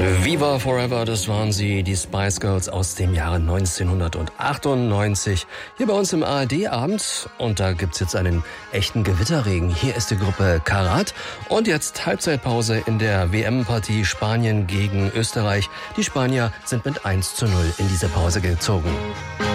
Viva Forever, das waren sie, die Spice Girls aus dem Jahre 1998. Hier bei uns im ARD-Abend. Und da gibt's jetzt einen echten Gewitterregen. Hier ist die Gruppe Karat. Und jetzt Halbzeitpause in der WM-Partie Spanien gegen Österreich. Die Spanier sind mit 1:0 in diese Pause gezogen.